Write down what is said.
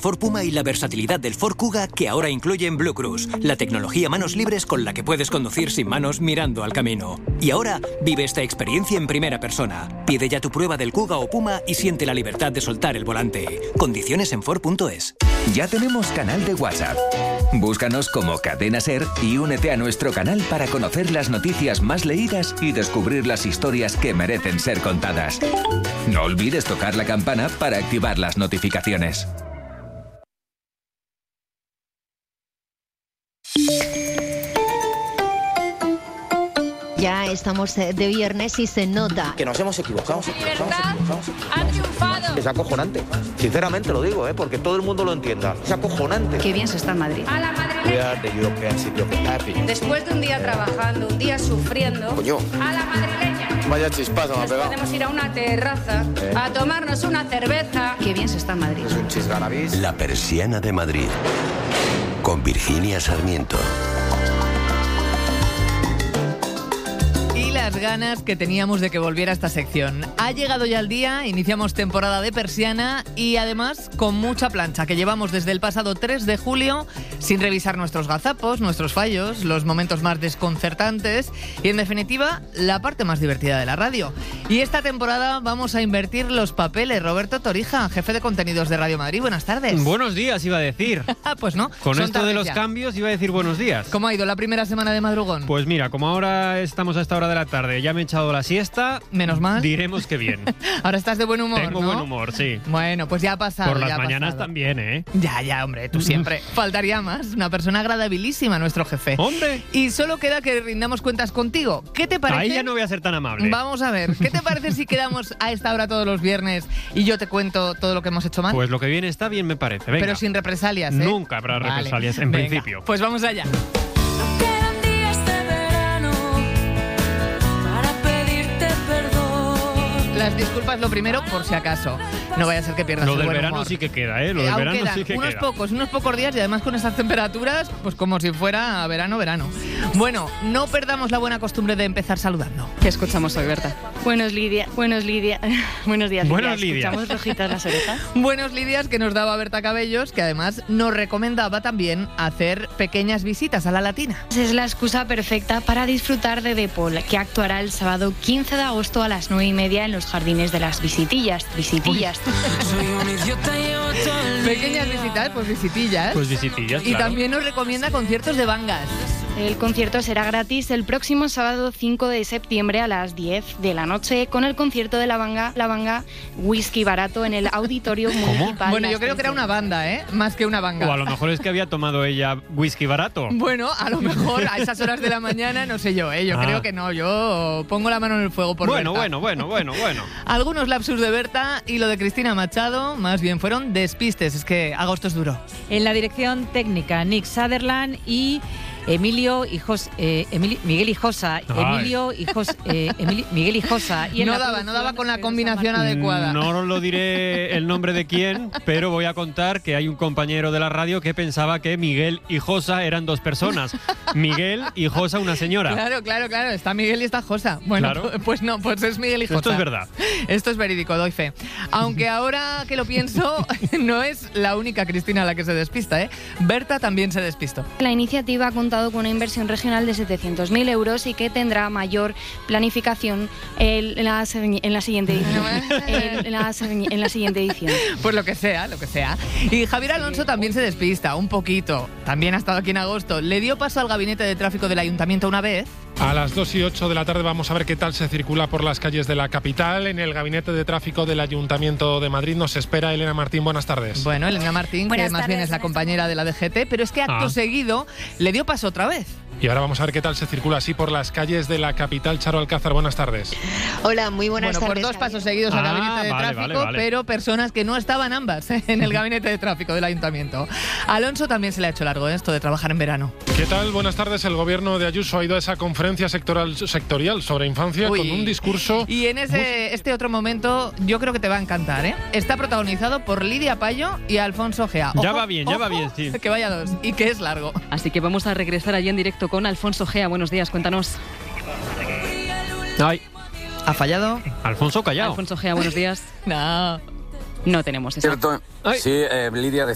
Ford Puma y la versatilidad del Ford Kuga, que ahora incluyen Blue Cruise, la tecnología manos libres con la que puedes conducir sin manos mirando al camino. Y ahora vive esta experiencia en primera persona. Pide ya tu prueba del Kuga o Puma y siente la libertad de soltar el volante. Condiciones en Ford.es. Ya tenemos canal de WhatsApp. Búscanos como Cadena Ser y únete a nuestro canal para conocer las noticias más leídas y descubrir las historias que merecen ser contadas. No olvides tocar la campana para activar las notificaciones. Ya estamos de viernes y se nota que nos hemos equivocado. Ha triunfado. Es acojonante. Sinceramente lo digo, porque todo el mundo lo entienda. Es acojonante. Qué bien se está en Madrid. A la madrileña. Después de un día trabajando, un día sufriendo. Coño. A la madrileña. Vaya chispazo me ha pegado. Podemos ir a una terraza a tomarnos una cerveza. Qué bien se está en Madrid. Es un chisgarabís. La Persiana de Madrid. Con Virginia Sarmiento. Las ganas que teníamos de que volviera esta sección. Ha llegado ya el día, iniciamos temporada de Persiana y además con mucha plancha que llevamos desde el pasado 3 de julio sin revisar nuestros gazapos, nuestros fallos, los momentos más desconcertantes y en definitiva la parte más divertida de la radio. Y esta temporada vamos a invertir los papeles. Roberto Torija, jefe de contenidos de Radio Madrid, buenas tardes. Buenos días iba a decir. Pues no. Con esto de los cambios iba a decir buenos días. ¿Cómo ha ido la primera semana de madrugón? Pues mira, como ahora estamos a esta hora de la tarde, ya me he echado la siesta. Menos mal. Diremos que bien. Ahora estás de buen humor, Tengo ¿no? buen humor, sí. Bueno, pues ya ha pasado. Por las mañanas también, ¿eh? Ya, hombre, tú siempre. Faltaría más. Una persona agradabilísima, nuestro jefe. ¡Hombre! Y solo queda que rindamos cuentas contigo. ¿Qué te parece? Ahí ya no voy a ser tan amable. Vamos a ver. ¿Qué te parece si quedamos a esta hora todos los viernes y yo te cuento todo lo que hemos hecho mal? Pues lo que viene está bien, me parece. Venga. Pero sin represalias, ¿eh? Nunca habrá represalias, en principio. Pues vamos allá. Las disculpas lo primero, por si acaso. No vaya a ser que pierdas el buen humor. Lo del verano sí que queda, ¿eh? Lo del verano sí que unos queda. unos pocos días y además con estas temperaturas, pues como si fuera verano. Bueno, no perdamos la buena costumbre de empezar saludando. ¿Qué escuchamos hoy, Berta? Buenos Lidia. Buenos días, Lidia. ¿Escuchamos Rojitas las orejas? Buenos Lidias que nos daba Berta Cabellos, que además nos recomendaba también hacer pequeñas visitas a la Latina. Es la excusa perfecta para disfrutar de Depol, que actuará el sábado 15 de agosto a las 9:30 en los jardines de las Visitillas. Pequeñas visitas, pues visitillas. Pues visitillas, Y claro. también nos recomienda conciertos de bangas. El concierto será gratis el próximo sábado 5 de septiembre a las 10 de la noche con el concierto de la banga Whisky Barato en el Auditorio Municipal. Bueno, yo creo que era una banda, más que una banga. O a lo mejor es que había tomado ella whisky barato. Bueno, a lo mejor a esas horas de la mañana, no sé yo, yo creo que no, yo pongo la mano en el fuego por Bueno. Algunos lapsus de Berta y lo de Cristina Machado más bien fueron despistes, es que agosto es duro. En la dirección técnica, Nick Sutherland y Miguel Hijosa. Y no daba con la combinación adecuada. No lo diré el nombre de quién, pero voy a contar que hay un compañero de la radio que pensaba que Miguel y Josa eran dos personas. Miguel y Josa, una señora. Claro. Está Miguel y está Josa. Bueno, claro. Pues no, pues es Miguel y Josa. Esto es verdad. Esto es verídico, doy fe. Aunque ahora que lo pienso, no es la única Cristina la que se despista, Berta también se despistó. La iniciativa ha contado con una inversión regional de 700.000 euros y que tendrá mayor planificación en la siguiente edición. Pues lo que sea. Y Javier Alonso también se despista, un poquito. También ha estado aquí en agosto. Le dio paso al gabinete de tráfico del ayuntamiento una vez. A las 2:08 de la tarde vamos a ver qué tal se circula por las calles de la capital. En el gabinete de tráfico del Ayuntamiento de Madrid nos espera Elena Martín. Buenas tardes. Bueno, Elena Martín, que más bien es la compañera de la DGT, pero es que acto seguido le dio paso otra vez. Y ahora vamos a ver qué tal se circula así por las calles de la capital. Charo Alcázar, buenas tardes. Hola, muy buenas tardes. Por 2 pasos seguidos al gabinete de tráfico, vale. Pero personas que no estaban ambas en el gabinete de tráfico del ayuntamiento. Alonso también se le ha hecho largo esto de trabajar en verano. ¿Qué tal? Buenas tardes. El gobierno de Ayuso ha ido a esa conferencia sectorial sobre infancia con un discurso... Y en este otro momento yo creo que te va a encantar, Está protagonizado por Lidia Payo y Alfonso Gea. Ya va bien, sí. Que vaya dos y que es largo. Así que vamos a regresar allí en directo con Alfonso Gea. Buenos días, cuéntanos. Ay. ¿Ha fallado? Alfonso Callao. Alfonso Gea, buenos días. No tenemos eso. Cierto. Sí, Lidia